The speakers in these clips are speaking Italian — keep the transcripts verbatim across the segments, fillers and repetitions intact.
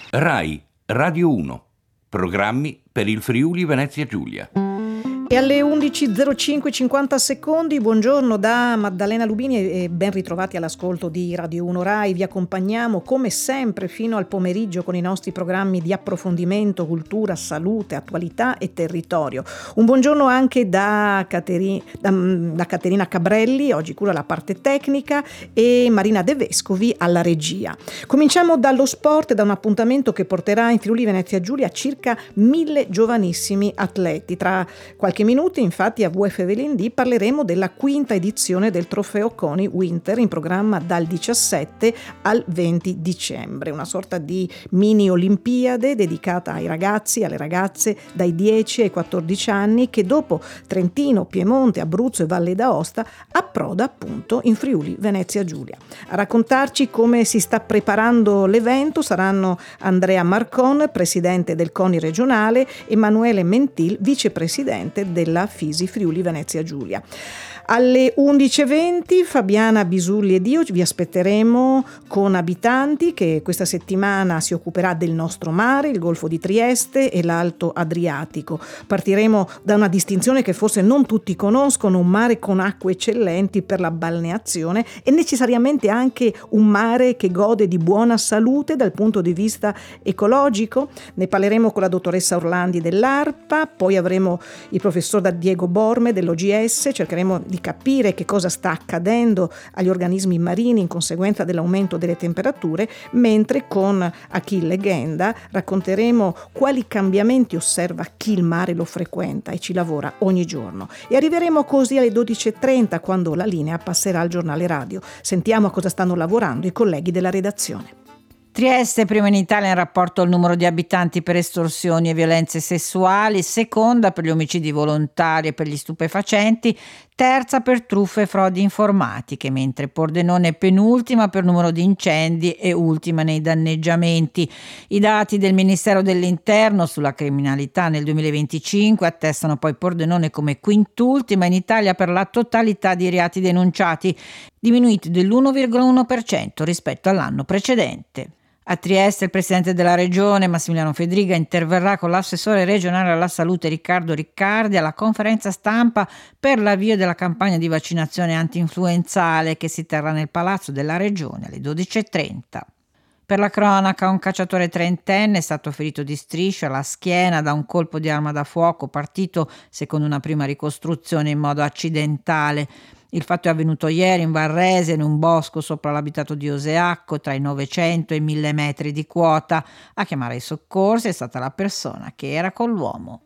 Rai Radio uno. Programmi per il Friuli Venezia Giulia. E alle undici e zero cinque cinquanta secondi, buongiorno da Maddalena Lubini e ben ritrovati all'ascolto di Radio uno Rai. Vi accompagniamo come sempre fino al pomeriggio con i nostri programmi di approfondimento, cultura, salute, attualità e territorio. Un buongiorno anche da, Cateri- da, da Caterina Cabrelli, oggi cura la parte tecnica, e Marina De Vescovi alla regia. Cominciamo dallo sport e da un appuntamento che porterà in Friuli Venezia Giulia circa mille giovanissimi atleti. Tra qualche minuti, infatti, a V F Velindì parleremo della quinta edizione del Trofeo CONI Winter in programma dal diciassette al venti dicembre, una sorta di mini Olimpiade dedicata ai ragazzi e alle ragazze dai dieci ai quattordici anni che dopo Trentino, Piemonte, Abruzzo e Valle d'Aosta approda appunto in Friuli Venezia Giulia. A raccontarci come si sta preparando l'evento saranno Andrea Marcon, presidente del CONI regionale, Emanuele Mentil, vicepresidente della Fisi Friuli Venezia Giulia. Alle undici e venti Fabiana Bisulli ed io vi aspetteremo con Abitanti, che questa settimana si occuperà del nostro mare, il Golfo di Trieste e l'Alto Adriatico. Partiremo da una distinzione che forse non tutti conoscono: un mare con acque eccellenti per la balneazione e necessariamente anche un mare che gode di buona salute dal punto di vista ecologico. Ne parleremo con la dottoressa Orlandi dell'ARPA, poi avremo il professor Diego Borme dell'O G S, cercheremo di capire che cosa sta accadendo agli organismi marini in conseguenza dell'aumento delle temperature, mentre con Achille Ghenda racconteremo quali cambiamenti osserva chi il mare lo frequenta e ci lavora ogni giorno. E arriveremo così alle dodici e trenta, quando la linea passerà al giornale radio. Sentiamo a cosa stanno lavorando i colleghi della redazione. Trieste prima in Italia in rapporto al numero di abitanti per estorsioni e violenze sessuali, seconda per gli omicidi volontari e per gli stupefacenti, terza per truffe e frodi informatiche, mentre Pordenone è penultima per numero di incendi e ultima nei danneggiamenti. I dati del Ministero dell'Interno sulla criminalità nel duemilaventicinque attestano poi Pordenone come quintultima in Italia per la totalità di reati denunciati, diminuiti dell'uno virgola uno per cento rispetto all'anno precedente. A Trieste il presidente della regione Massimiliano Fedriga interverrà con l'assessore regionale alla salute Riccardo Riccardi alla conferenza stampa per l'avvio della campagna di vaccinazione antinfluenzale che si terrà nel palazzo della regione alle dodici e trenta. Per la cronaca, un cacciatore trentenne è stato ferito di striscia alla schiena da un colpo di arma da fuoco partito, secondo una prima ricostruzione, in modo accidentale. Il fatto è avvenuto ieri in Varrese, in un bosco sopra l'abitato di Oseacco, tra i novecento e i mille metri di quota. A chiamare i soccorsi è stata la persona che era con l'uomo.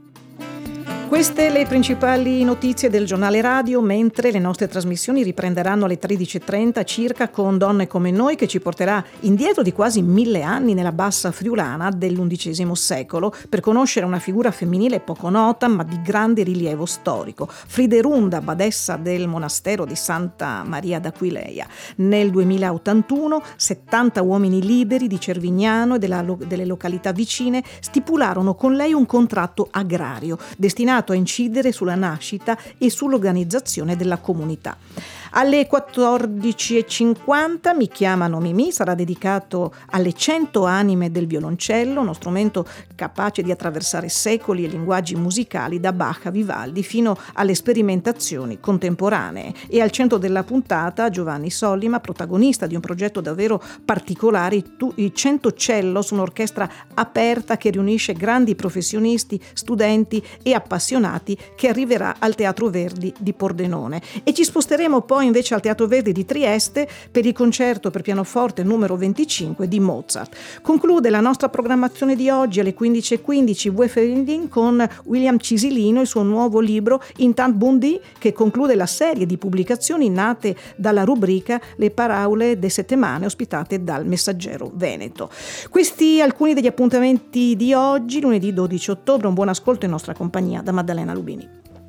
Queste le principali notizie del giornale radio, mentre le nostre trasmissioni riprenderanno alle tredici e trenta circa con Donne come noi, che ci porterà indietro di quasi mille anni nella bassa friulana dell'undicesimo secolo per conoscere una figura femminile poco nota ma di grande rilievo storico, Friderunda, badessa del monastero di Santa Maria d'Aquileia. Nel duemilaottantuno settanta uomini liberi di Cervignano e della, delle località vicine stipularono con lei un contratto agrario destinato a incidere sulla nascita e sull'organizzazione della comunità. Alle quattordici e cinquanta Mi chiamano Mimì sarà dedicato alle cento anime del violoncello, uno strumento capace di attraversare secoli e linguaggi musicali da Bach a Vivaldi fino alle sperimentazioni contemporanee. E al centro della puntata Giovanni Sollima, protagonista di un progetto davvero particolare, il Centocellos, un'orchestra aperta che riunisce grandi professionisti, studenti e appassionati, che arriverà al Teatro Verdi di Pordenone. E ci sposteremo poi invece al Teatro Verdi di Trieste per il concerto per pianoforte numero venticinque di Mozart. Conclude la nostra programmazione di oggi alle quindici e quindici V F Velindì con William Cisilino e il suo nuovo libro Intant Bundi, che conclude la serie di pubblicazioni nate dalla rubrica Le Paraule de Settimane, ospitate dal Messaggero Veneto. Questi alcuni degli appuntamenti di oggi, lunedì dodici ottobre. Un buon ascolto in nostra compagnia da Maddalena Lubini.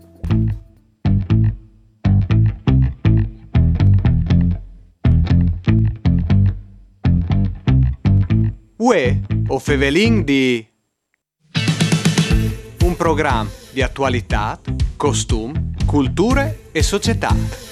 Uè, o Fevelin di un programma di attualità, costum, culture e società.